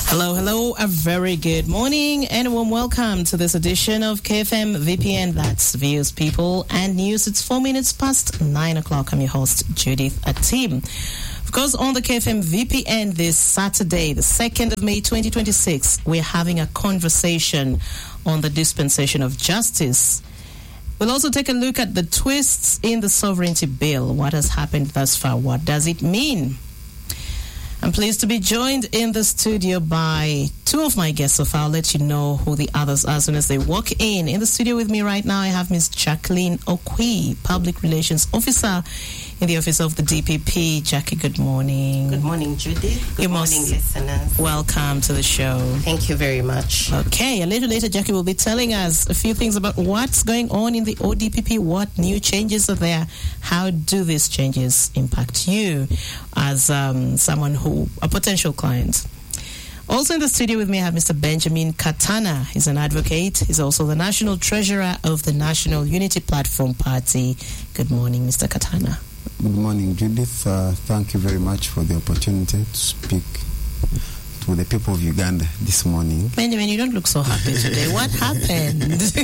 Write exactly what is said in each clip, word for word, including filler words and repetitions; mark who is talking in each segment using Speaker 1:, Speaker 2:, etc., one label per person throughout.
Speaker 1: Hello, hello, a very good morning and a warm welcome to this edition of K F M V P N, that's Views, People and News. It's four minutes past nine o'clock. I'm your host, Judith Atim. Of course, on the K F M V P N this Saturday, the second of May twenty twenty-six, we're having a conversation on the dispensation of justice. We'll also take a look at the twists in the sovereignty bill. What has happened thus far? What does it mean? I'm pleased to be joined in the studio by two of my guests, so far I'll let you know who the others are as soon as they walk in. In the studio with me right now, I have Miz Jacqueline Okwi, Public Relations Officer in the Office of the D P P. Jackie, good morning.
Speaker 2: Good morning, Judy. Good
Speaker 1: you
Speaker 2: morning, listeners.
Speaker 1: Welcome to the show.
Speaker 2: Thank you very much.
Speaker 1: Okay, a little later, Jackie will be telling us a few things about what's going on in the O D P P, what new changes are there, how do these changes impact you as um, someone who, a potential client. Also in the studio with me, I have Mister Benjamin Katana. He's an advocate. He's also the National Treasurer of the National Unity Platform Party. Good morning, Mister Katana.
Speaker 3: Good morning, Judith. Uh, thank you very much for the opportunity to speak to the people of Uganda this morning.
Speaker 1: Benjamin, you don't look so happy today. What happened?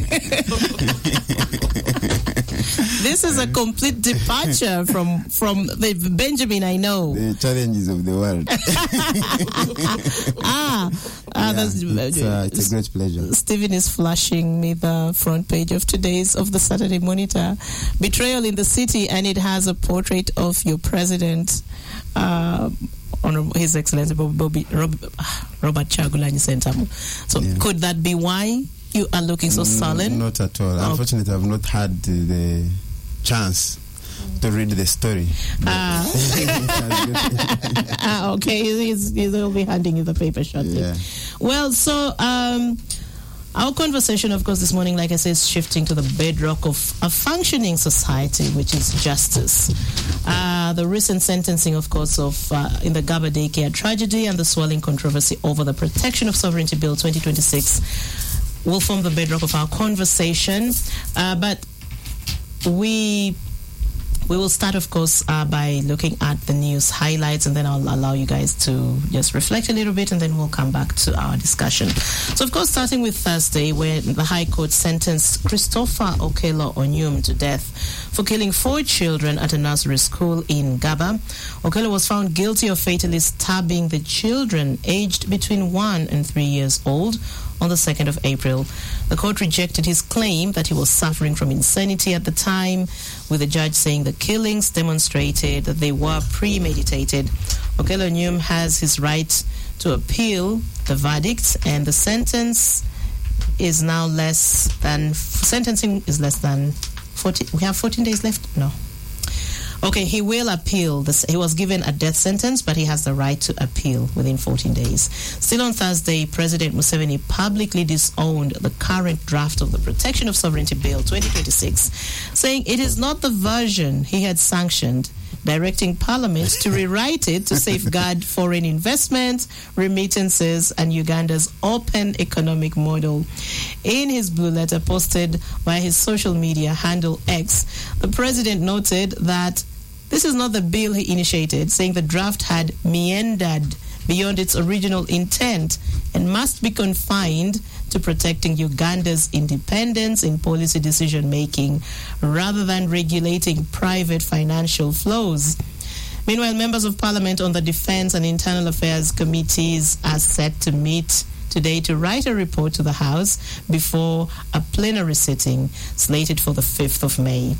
Speaker 1: This is a complete departure from, from the Benjamin I know.
Speaker 3: The challenges of the world.
Speaker 1: ah, ah
Speaker 3: yeah,
Speaker 1: that's,
Speaker 3: it's, uh, it's a great pleasure.
Speaker 1: Stephen is flashing me the front page of today's of the Saturday Monitor. Betrayal in the City, and it has a portrait of your president, uh, Honorable His Excellency Bobby, Rob, Robert Kyagulanyi Ssentamu. So yeah. Could that be why you are looking so sullen?
Speaker 3: Not at all. Oh. Unfortunately, I've not had the chance to read the story.
Speaker 1: Ah, ah okay. He's, he's, he'll be handing you the paper shortly.
Speaker 3: Yeah.
Speaker 1: Well, so um, our conversation, of course, this morning, like I said, is shifting to the bedrock of a functioning society, which is justice. Uh, the recent sentencing, of course, of uh, in the Gaba daycare tragedy and the swirling controversy over the Protection of Sovereignty Bill twenty twenty-six will form the bedrock of our conversation. Uh, but we we will start, of course, uh, by looking at the news highlights, and then I'll allow you guys to just reflect a little bit, and then we'll come back to our discussion. So, of course, starting with Thursday, where the High Court sentenced Christopher Okello Onyum to death for killing four children at a nursery school in Gaba. Okello was found guilty of fatally stabbing the children aged between one and three years old on the second of April. The court rejected his claim that he was suffering from insanity at the time, with the judge saying the killings demonstrated that they were premeditated. Okello Onyum has his right to appeal the verdict, and the sentence is now less than, sentencing is less than fourteen, we have fourteen days left? No. Okay, he will appeal. This, he was given a death sentence, but he has the right to appeal within fourteen days. Still on Thursday, President Museveni publicly disowned the current draft of the Protection of Sovereignty Bill twenty twenty-six, saying it is not the version he had sanctioned, directing Parliament to rewrite it to safeguard foreign investment, remittances, and Uganda's open economic model. In his blue letter posted by his social media handle X, the president noted that this is not the bill he initiated, saying the draft had meandered beyond its original intent and must be confined to protecting Uganda's independence in policy decision-making rather than regulating private financial flows. Meanwhile, members of Parliament on the Defence and Internal Affairs Committees are set to meet today to write a report to the House before a plenary sitting slated for the fifth of May.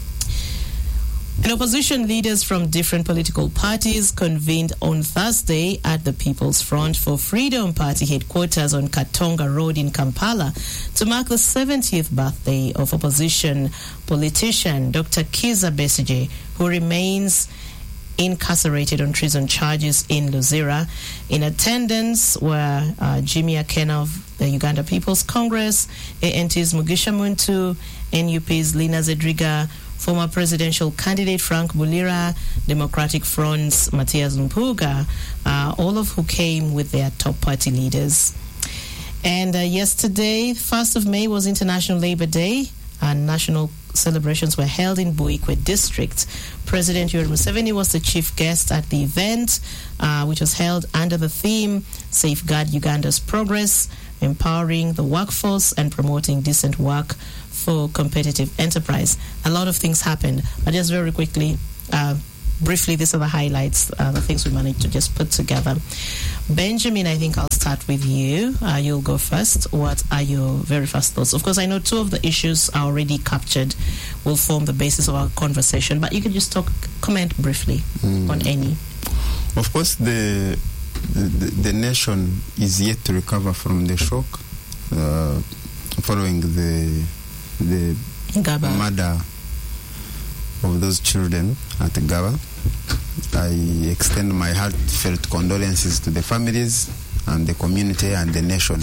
Speaker 1: And opposition leaders from different political parties convened on Thursday at the People's Front for Freedom Party headquarters on Katonga Road in Kampala to mark the seventieth birthday of opposition politician Doctor Kizza Besigye, who remains incarcerated on treason charges in Luzira. In attendance were uh, Jimmy Akena of the Uganda People's Congress, A N T's Mugisha Muntu, N U P's Lina Zedriga, former presidential candidate Frank Bulira, Democratic Front's Matthias Mpuga, uh, all of who came with their top party leaders. And uh, yesterday, first of May, was International Labour Day, and National celebrations were held in Buikwe District. President Yoweri Museveni was the chief guest at the event, uh, which was held under the theme Safeguard Uganda's Progress, Empowering the Workforce and Promoting Decent Work for Competitive Enterprise. A lot of things happened, but just very quickly, uh, briefly, these are the highlights, uh, the things we managed to just put together. Benjamin, I think I'll start with you. Uh, you'll go first. What are your very first thoughts? Of course, I know two of the issues are already captured, will form the basis of our conversation, but you can just talk, comment briefly mm. on any.
Speaker 3: Of course, the, the the nation is yet to recover from the shock uh, following the the
Speaker 1: Gaba.
Speaker 3: murder of those children at Gaba. I extend my heartfelt condolences to the families and the community and the nation.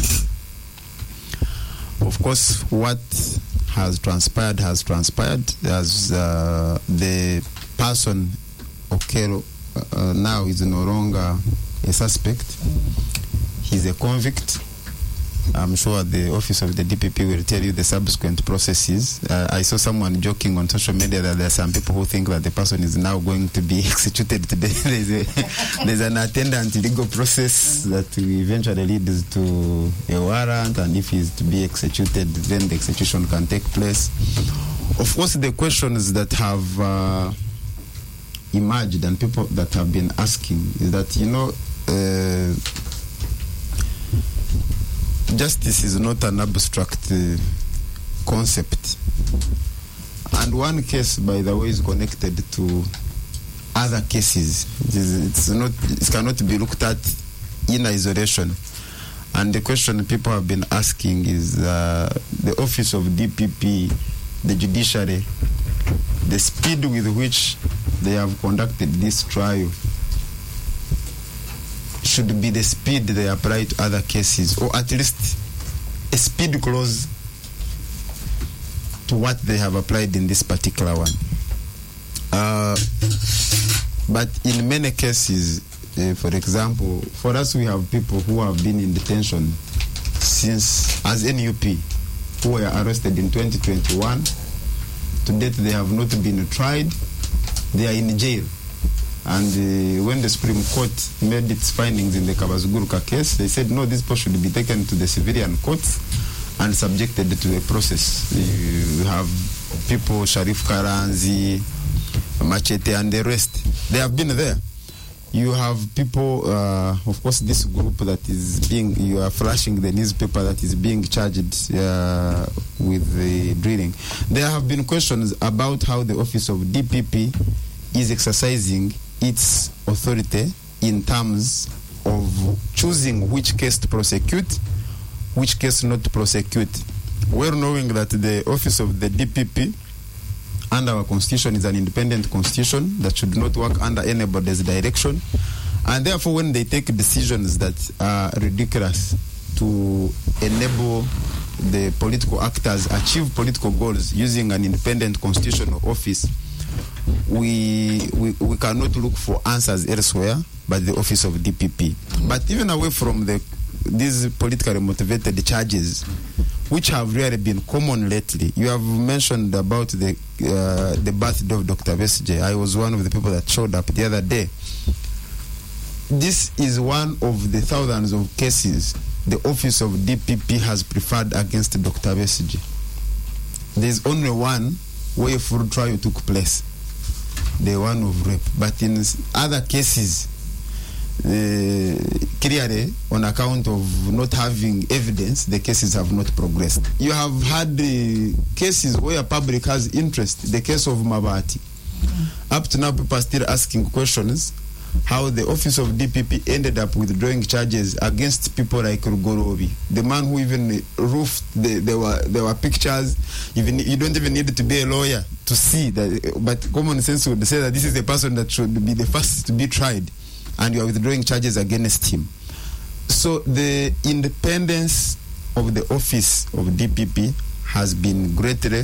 Speaker 3: Of course, what has transpired has transpired. As uh, the person, Okero, uh, now is no longer a suspect. He's a convict. I'm sure the office of the D P P will tell you the subsequent processes. Uh, I saw someone joking on social media that there are some people who think that the person is now going to be executed today. there's, a, there's an attendant legal process that will eventually lead to a warrant, and if he's to be executed, then the execution can take place. Of course, the questions that have uh, emerged and people that have been asking is that, you know, uh, justice is not an abstract uh, concept. And one case, by the way, is connected to other cases. It, is, it's not, it cannot be looked at in isolation. And the question people have been asking is uh, the office of D P P, the judiciary, the speed with which they have conducted this trial should be the speed they apply to other cases, or at least a speed close to what they have applied in this particular one. Uh, but in many cases, uh, for example, for us, we have people who have been in detention since, as N U P, who were arrested in twenty twenty-one. To date, they have not been tried. They are in jail. And uh, when the Supreme Court made its findings in the Kabazuguruka case, they said, no, this person should be taken to the civilian courts and subjected to a process. You have people, Sharif Karanzi, Machete, and the rest. They have been there. You have people, uh, of course, this group that is being, you are flashing the newspaper that is being charged uh, with the drilling. There have been questions about how the office of D P P is exercising its authority in terms of choosing which case to prosecute, which case not to prosecute. Well knowing that the office of the D P P under our constitution is an independent constitution that should not work under anybody's direction, and therefore when they take decisions that are ridiculous to enable the political actors achieve political goals using an independent constitutional office, We, we we cannot look for answers elsewhere but the office of D P P. But even away from the these politically motivated charges, which have really been common lately, you have mentioned about the uh, the birthday of Doctor Besigye. I was one of the people that showed up the other day. This is one of the thousands of cases the office of D P P has preferred against Doctor Besigye. There's only one where a full trial took place, the one of rape. But in other cases, uh, clearly, on account of not having evidence, the cases have not progressed. You have had the cases where public has interest, the case of Mabati. Mm-hmm. Up to now, people are still asking questions how the office of D P P ended up withdrawing charges against people like Rugorobi, the man who even roofed. The, there were there were pictures. Even you don't even need to be a lawyer to see that. But common sense would say that this is the person that should be the first to be tried, and you are withdrawing charges against him. So the independence of the office of D P P has been greatly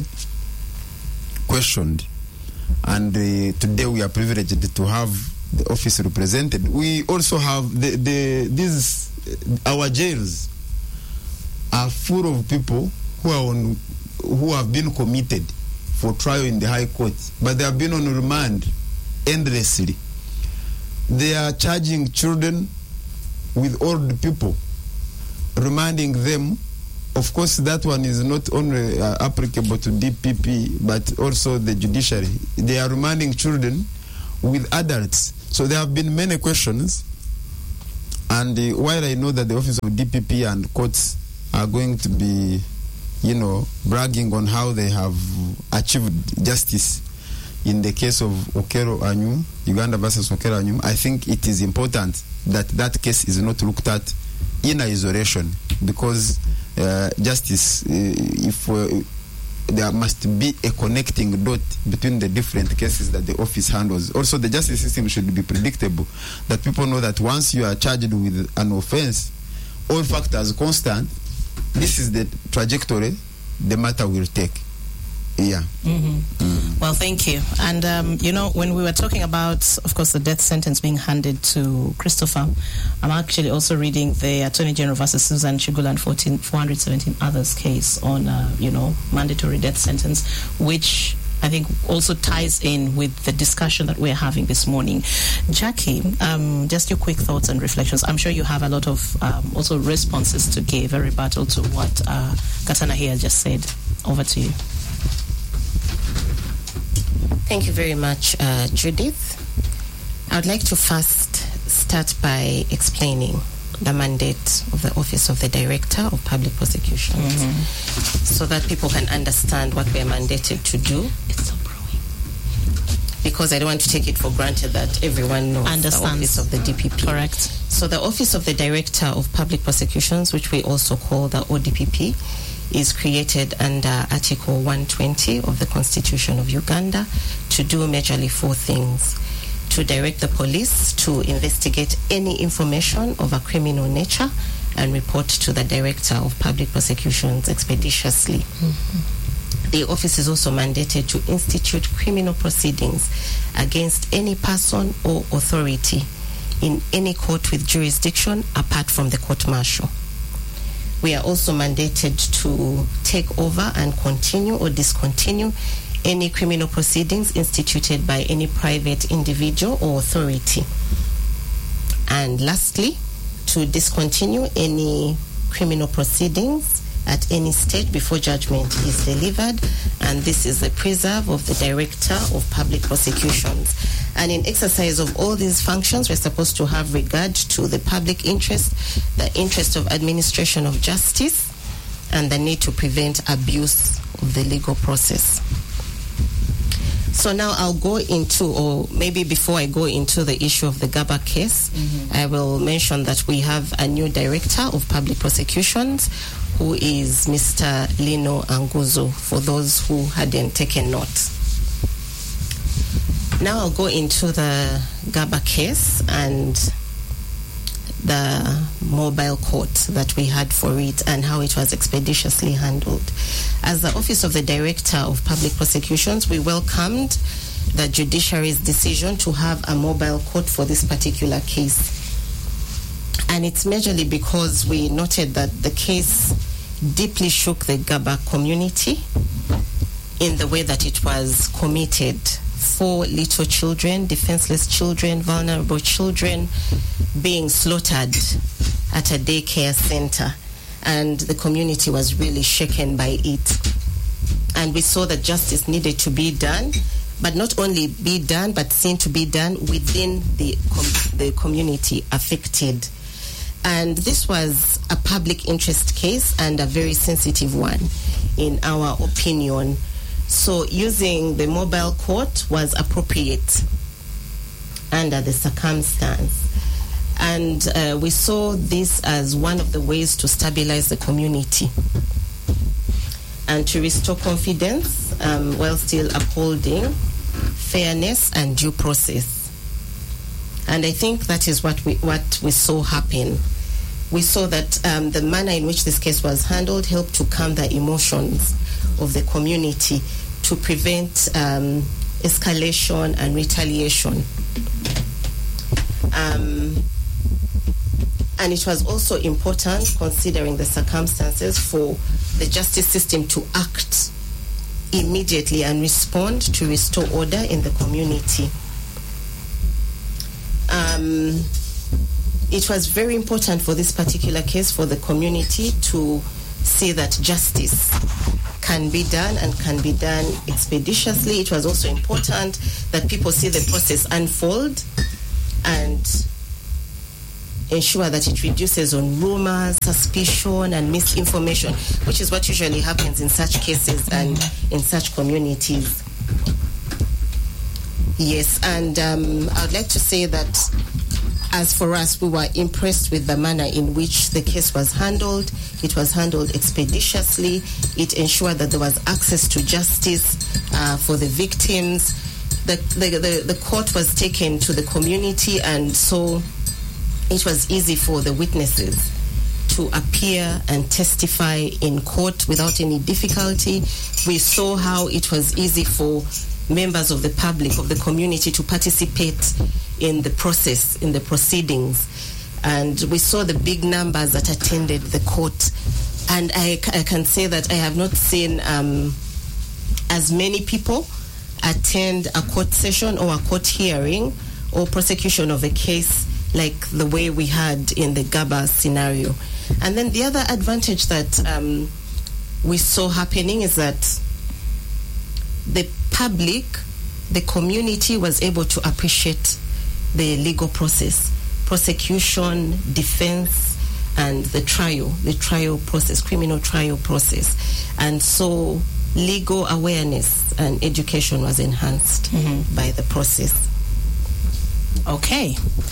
Speaker 3: questioned, and uh, today we are privileged to have the office represented. We also have the, the these our jails are full of people who are on, who have been committed for trial in the High Court, but they have been on remand endlessly. They are charging children with old people, remanding them. Of course, that one is not only uh, applicable to D P P, but also the judiciary. They are remanding children with adults. So there have been many questions. And uh, while I know that the Office of D P P and courts are going to be, you know, bragging on how they have achieved justice in the case of Okero Anyum, Uganda versus Okero Anyum, I think it is important that that case is not looked at in isolation, because uh, justice, uh, if uh, there must be a connecting dot between the different cases that the office handles. Also, the justice system should be predictable, that people know that once you are charged with an offense, all factors constant, this is the trajectory the matter will take. Yeah.
Speaker 1: Mm-hmm. Mm. Well, thank you. And, um, you know, when we were talking about, of course, the death sentence being handed to Christopher, I'm actually also reading the Attorney General versus Susan Chigula and four hundred seventeen others case on, uh, you know, mandatory death sentence, which I think also ties in with the discussion that we're having this morning. Jackie, um, just your quick thoughts and reflections. I'm sure you have a lot of um, also responses to give, a rebuttal to what uh, Katana here just said. Over to you.
Speaker 2: Thank you very much, uh, Judith. I would like to first start by explaining the mandate of the Office of the Director of Public Prosecutions, mm-hmm. so that people can understand what we are mandated to do.
Speaker 1: It's so growing.
Speaker 2: Because I don't want to take it for granted that everyone knows
Speaker 1: Understands.
Speaker 2: the Office of the D P P.
Speaker 1: Correct.
Speaker 2: So the Office of the Director of Public Prosecutions, which we also call the O D P P, is created under Article one twenty of the Constitution of Uganda to do majorly four things: to direct the police to investigate any information of a criminal nature and report to the Director of Public Prosecutions expeditiously. Mm-hmm. The office is also mandated to institute criminal proceedings against any person or authority in any court with jurisdiction apart from the court-martial. We are also mandated to take over and continue or discontinue any criminal proceedings instituted by any private individual or authority. And lastly, to discontinue any criminal proceedings at any stage before judgment is delivered, and this is the preserve of the Director of Public Prosecutions. And in exercise of all these functions, we're supposed to have regard to the public interest, the interest of administration of justice, and the need to prevent abuse of the legal process. So now I'll go into, or maybe before I go into the issue of the Gaba case, mm-hmm. I will mention that we have a new Director of Public Prosecutions, who is Mister Lino Anguzo, for those who hadn't taken note. Now I'll go into the Gaba case and the mobile court that we had for it and how it was expeditiously handled. As the Office of the Director of Public Prosecutions, we welcomed the judiciary's decision to have a mobile court for this particular case. And it's majorly because we noted that the case deeply shook the Gaba community in the way that it was committed. Four little children, defenseless children, vulnerable children being slaughtered at a daycare center. And the community was really shaken by it. And we saw that justice needed to be done, but not only be done, but seen to be done within the, com- the community affected. And this was a public interest case and a very sensitive one, in our opinion. So using the mobile court was appropriate under the circumstance. And uh, we saw this as one of the ways to stabilize the community and to restore confidence um, while still upholding fairness and due process. And I think that is what we, what we saw happen. We saw that um, the manner in which this case was handled helped to calm the emotions of the community to prevent um, escalation and retaliation. Um, and it was also important, considering the circumstances, for the justice system to act immediately and respond to restore order in the community. Um, it was very important for this particular case for the community to see that justice can be done and can be done expeditiously. It was also important that people see the process unfold and ensure that it reduces on rumors, suspicion, and misinformation, which is what usually happens in such cases and in such communities. Yes, and um, I would like to say that as for us, we were impressed with the manner in which the case was handled. It was handled expeditiously. It ensured that there was access to justice uh, for the victims. The, the, the, the court was taken to the community, and so it was easy for the witnesses to appear and testify in court without any difficulty. We saw how it was easy for members of the public, of the community, to participate in the process, in the proceedings. And we saw the big numbers that attended the court. And I, I can say that I have not seen um, as many people attend a court session or a court hearing or prosecution of a case like the way we had in the Gaba scenario. And then the other advantage that um, we saw happening is that the public, the community was able to appreciate the legal process, prosecution, defense, and the trial, the trial process, criminal trial process. And so legal awareness and education was enhanced mm-hmm. by the process.
Speaker 1: Okay.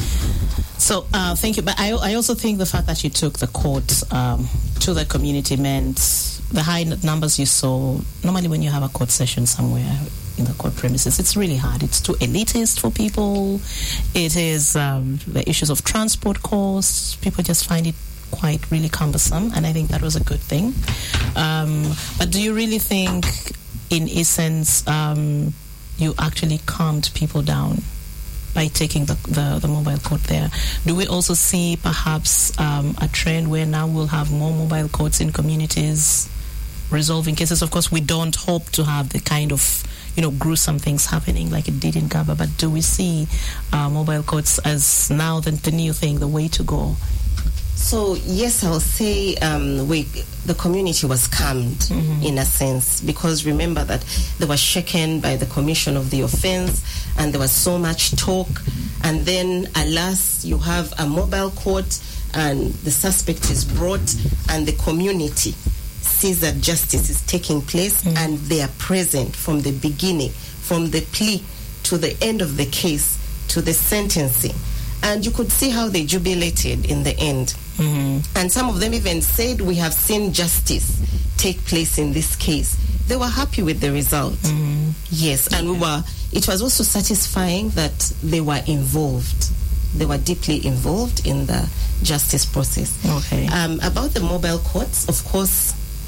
Speaker 1: So uh, thank you. But I, I also think the fact that you took the court um, to the community meant the high numbers you saw. Normally when you have a court session somewhere in the court premises, it's really hard. It's too elitist for people. It is um, the issues of transport costs. People just find it quite really cumbersome, and I think that was a good thing. Um, but do you really think, in essence, um, you actually calmed people down by taking the, the, the mobile court there? Do we also see perhaps um, a trend where now we'll have more mobile courts in communities resolving cases? Of course, we don't hope to have the kind of, you know, gruesome things happening like it did in Gaba, but do we see uh, mobile courts as now the, the new thing, the way to go?
Speaker 2: So yes, I'll say um, we, the community was calmed mm-hmm. in a sense, because remember that they were shaken by the commission of the offense, and there was so much talk, and then alas, you have a mobile court and the suspect is brought and the community sees that justice is taking place mm-hmm. and they are present from the beginning, from the plea to the end of the case to the sentencing. And you could see how they jubilated in the end. Mm-hmm. And some of them even said, we have seen justice take place in this case. They were happy with the result. Mm-hmm. Yes, and we were. It was also satisfying that they were involved. They were deeply involved in the justice process.
Speaker 1: Okay.
Speaker 2: Um, about the mobile courts, of course,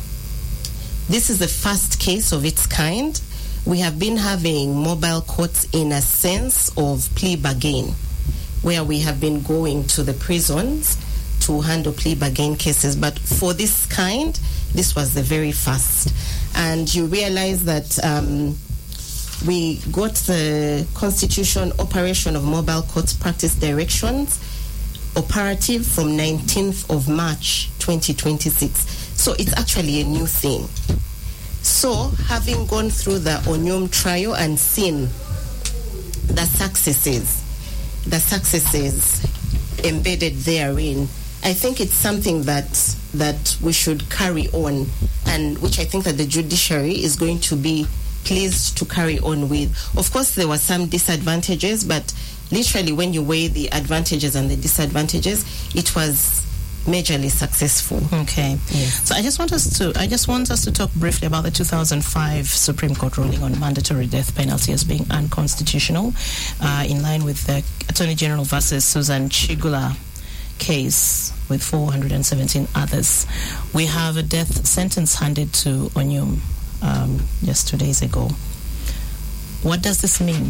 Speaker 2: this is the first case of its kind. We have been having mobile courts in a sense of plea bargain, where we have been going to the prisons to handle plea bargain cases. But for this kind, this was the very first. And you realize that um, we got the Constitution Operation of Mobile Courts Practice Directions operative from nineteenth of March twenty twenty-six. So it's actually a new thing. So having gone through the Onyom trial and seen the successes, the successes embedded therein, I think it's something that that we should carry on, and which I think that the judiciary is going to be pleased to carry on with. Of course, there were some disadvantages, but literally when you weigh the advantages and the disadvantages, it was majorly successful.
Speaker 1: Okay.
Speaker 2: Yes.
Speaker 1: So I just want us to I just want us to talk briefly about the two thousand five Supreme Court ruling on mandatory death penalty as being unconstitutional, uh, in line with the Attorney General versus Susan Chigula case with four hundred seventeen others. We have a death sentence handed to Onyom um, just two days ago. What does this mean?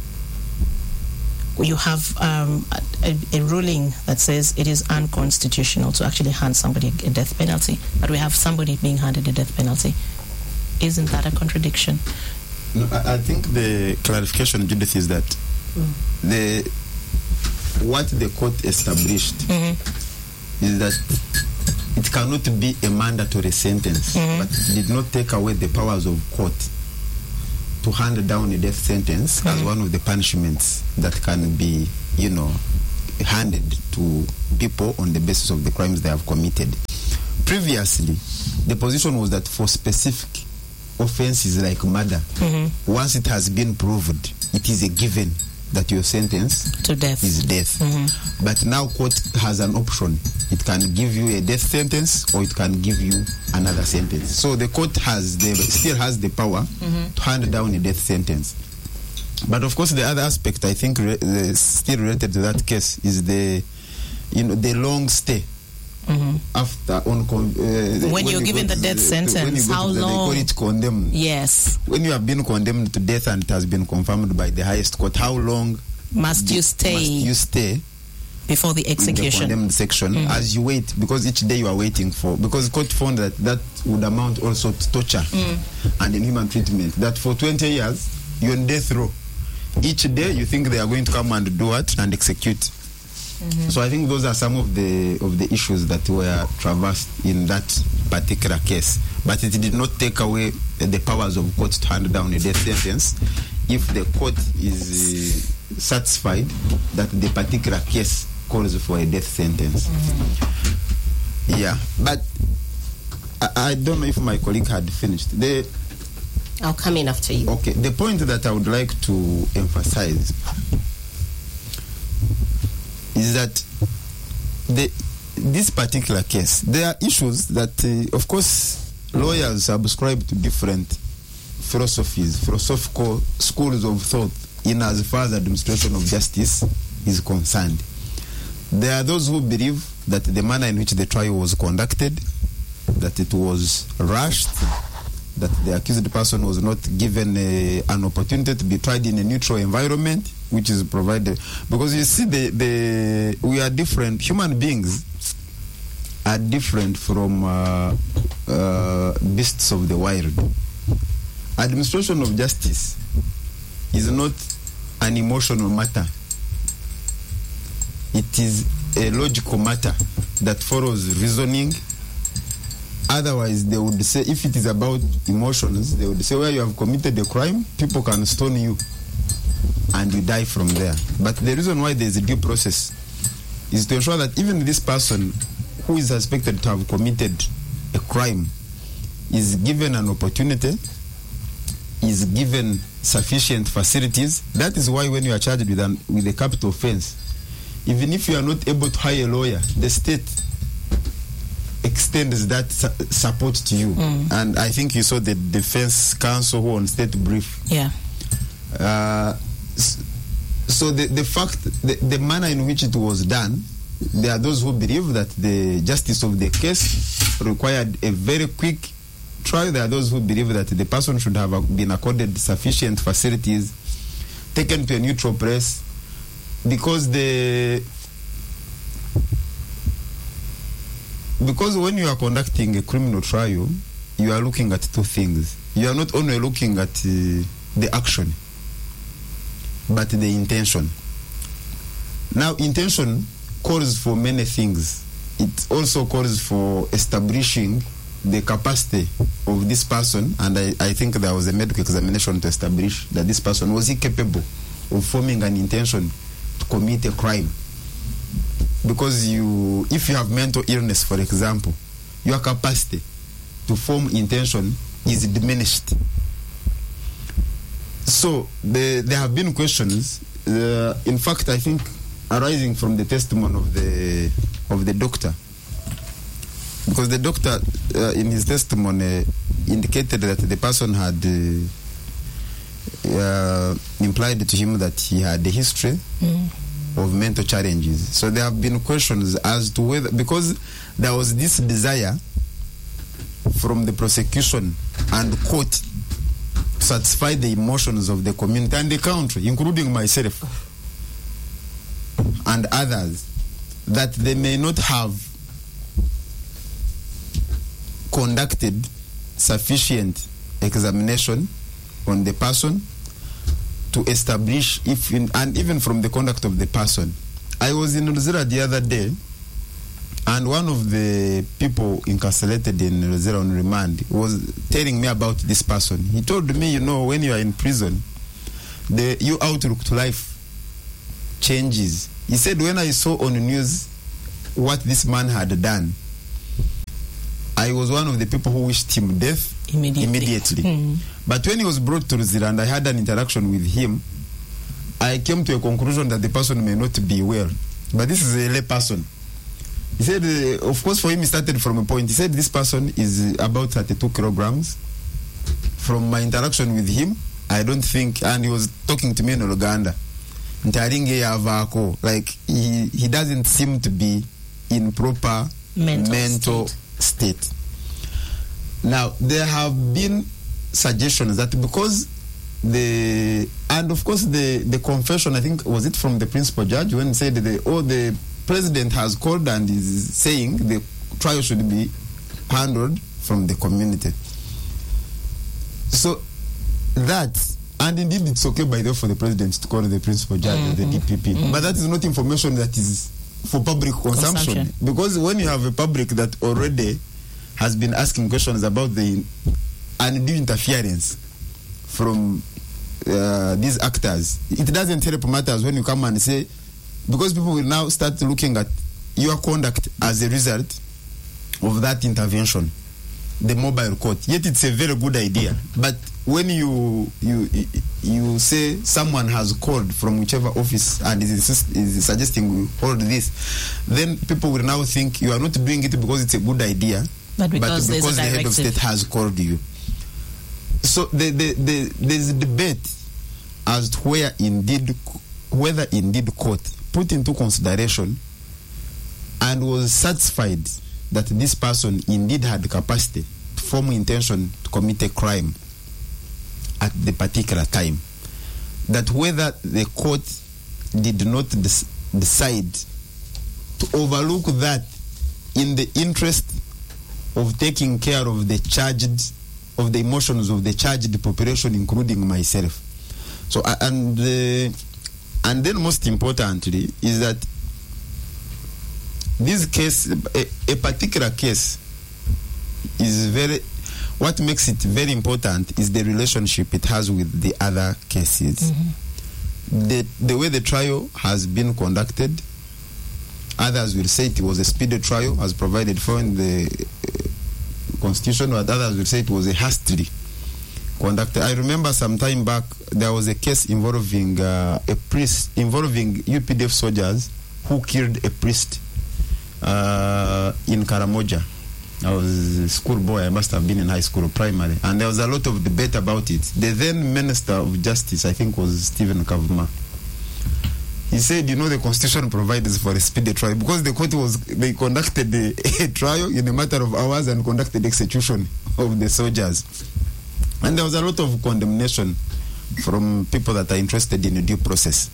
Speaker 1: You have um, a, a ruling that says it is unconstitutional to actually hand somebody a death penalty, but we have somebody being handed a death penalty. isn't that a contradiction?
Speaker 3: No, I, I think the clarification, Judith, is that mm. the what the court established mm-hmm. is that it cannot be a mandatory sentence, mm-hmm. but it did not take away the powers of court to hand down a death sentence mm-hmm. as one of the punishments that can be, you know, handed to people on the basis of the crimes they have committed. Previously, the position was that for specific offenses like murder, mm-hmm. once it has been proved, it is a given that your sentence
Speaker 1: to death
Speaker 3: is death. Mm-hmm. But now court has an option. It can give you a death sentence or it can give you another sentence. So the court has the, still has the power mm-hmm. to hand down a death sentence. But of course, the other aspect I think re- the, still related to that case is the, you know, the long stay. Mm-hmm. After on con- uh,
Speaker 1: when, when you're you given the death the, sentence, how the, long?
Speaker 3: They call it condemned.
Speaker 1: Yes.
Speaker 3: When you have been condemned to death and it has been confirmed by the highest court, how long
Speaker 1: must you stay?
Speaker 3: Must you stay
Speaker 1: before the execution?
Speaker 3: In the condemned section, mm-hmm. as you wait, because each day you are waiting for, because the court found that that would amount also to torture mm. and inhuman treatment. That for twenty years you're on death row. Each day you think they are going to come and do what and execute. Mm-hmm. So I think those are some of the of the issues that were traversed in that particular case. But it did not take away the powers of court to hand down a death sentence if the court is uh, satisfied that the particular case calls for a death sentence. Mm-hmm. Yeah, but I, I don't know if my colleague had finished. The,
Speaker 2: I'll come in after you.
Speaker 3: Okay, the point that I would like to emphasize is that the, this particular case, there are issues that, uh, of course, lawyers subscribe to different philosophies, philosophical schools of thought in as far as administration of justice is concerned. There are those who believe that the manner in which the trial was conducted, that it was rushed, that the accused person was not given a, an opportunity to be tried in a neutral environment, which is provided. Because you see, the, the we are different. Human beings are different from uh, uh, beasts of the wild. Administration of justice is not an emotional matter. It is a logical matter that follows reasoning. Otherwise, they would say, if it is about emotions, they would say, well, you have committed a crime, people can stone you, and you die from there. But the reason why there is a due process is to ensure that even this person who is suspected to have committed a crime is given an opportunity, is given sufficient facilities. That is why when you are charged with, an, with a capital offense, even if you are not able to hire a lawyer, the state extends that su- support to you. Mm. And I think you saw the defense counsel who on state brief.
Speaker 1: Yeah.
Speaker 3: Uh, so the, the fact, the, the manner in which it was done, there are those who believe that the justice of the case required a very quick trial. There are those who believe that the person should have been accorded sufficient facilities, taken to a neutral place, because the because when you are conducting a criminal trial, you are looking at two things. You are not only looking at uh, the action, but the intention. Now, intention calls for many things. It also calls for establishing the capacity of this person, and I, I think there was a medical examination to establish that this person was incapable of forming an intention to commit a crime. Because you, if you have mental illness, for example, your capacity to form intention is diminished. So the, there have been questions, uh, in fact, I think arising from the testimony of the of the doctor, because the doctor uh, in his testimony indicated that the person had uh, uh, implied to him that he had a history mm. of mental challenges. So there have been questions as to whether, because there was this desire from the prosecution and court to satisfy the emotions of the community and the country, including myself and others, that they may not have conducted sufficient examination on the person to establish if, in, and even from the conduct of the person. I was in Luzira the other day, and one of the people incarcerated in Luzira on remand was telling me about this person. He told me, you know, when you are in prison, the your outlook to life changes. He said, when I saw on the news what this man had done, I was one of the people who wished him death immediately. immediately. Mm. But when he was brought to Luzira and I had an interaction with him, I came to a conclusion that the person may not be well. But this is a lay person. He said, uh, of course, for him, he started from a point. He said, this person is about thirty-two kilograms. From my interaction with him, I don't think, and he was talking to me in Uganda, like he, he doesn't seem to be in proper mental, mental state. state. Now, there have been suggestions that because the, and of course the, the confession, I think, was it from the principal judge when he said, the, oh, the president has called and is saying the trial should be handled from the community. So that, and indeed it's okay by the way for the president to call the principal judge mm-hmm. of the D P P, mm-hmm. but that is not information that is for public consumption. consumption. Because when you have a public that already has been asking questions about the undue interference from uh, these actors, it doesn't help matters when you come and say, because people will now start looking at your conduct as a result of that intervention, the mobile court. Yet it's a very good idea. But when you you you say someone has called from whichever office and is, is suggesting we hold this, then people will now think you are not doing it because it's a good idea,
Speaker 1: but because,
Speaker 3: but because the head of state has called you. So the, the, the, there's a debate as to where indeed, whether indeed court put into consideration and was satisfied that this person indeed had the capacity to form intention to commit a crime at the particular time. That whether the court did not des- decide to overlook that in the interest of taking care of the charged, of the emotions of the charged population, including myself. So, uh, and uh, and then most importantly is that this case, a, a particular case, is very, what makes it very important is the relationship it has with the other cases. Mm-hmm. The, the way the trial has been conducted, others will say it was a speedy trial as provided for in the uh, Constitution, but others will say it was a hastily conducted. I remember some time back there was a case involving uh, a priest, involving U P D F soldiers who killed a priest uh, in Karamoja. I was a schoolboy, I must have been in high school or primary, and there was a lot of debate about it. The then Minister of Justice, I think, was Stephen Kavuma. He said, you know, the Constitution provides for a speedy trial because the court was, they conducted the, a trial in a matter of hours and conducted the execution of the soldiers. And there was a lot of condemnation from people that are interested in a due process.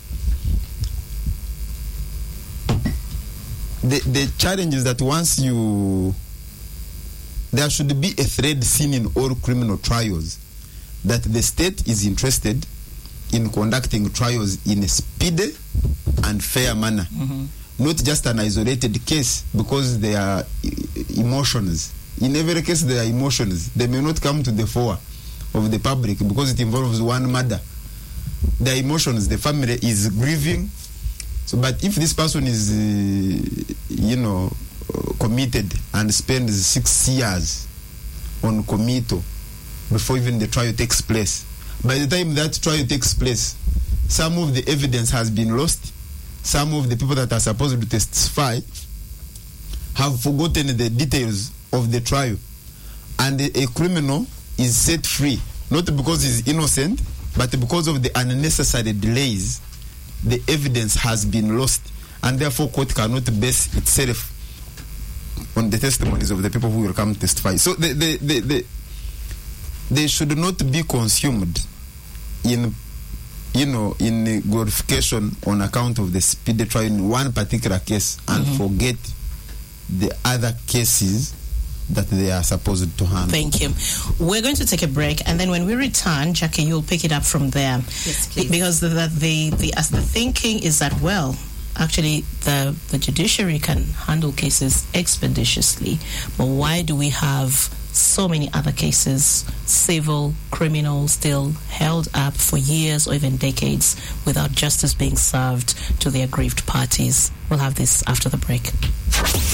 Speaker 3: The, the challenge is that once you, there should be a thread seen in all criminal trials that the state is interested in conducting trials in a speedy and fair manner, mm-hmm. not just an isolated case because there are emotions. In every case there are emotions. They may not come to the fore of the public because it involves one murder. There are emotions. The family is grieving. So, but if this person is, uh, you know, committed and spends six years on committal before even the trial takes place, by the time that trial takes place, some of the evidence has been lost. Some of the people that are supposed to testify have forgotten the details of the trial. And a, a criminal is set free, not because he's innocent, but because of the unnecessary delays. The evidence has been lost, and therefore court cannot base itself on the testimonies of the people who will come testify. So the, the, the, the, they should not be consumed in, you know, in glorification on account of the speedy trial in one particular case and mm-hmm. forget the other cases that they are supposed to handle.
Speaker 1: Thank you. We're going to take a break, and then when we return, Jackie, you'll pick it up from there.
Speaker 2: Yes, please.
Speaker 1: Because the the, the, the as the thinking is that, well, actually the, the judiciary can handle cases expeditiously, but why do we have so many other cases, civil, criminal, still held up for years or even decades without justice being served to the aggrieved parties? We'll have this after the break.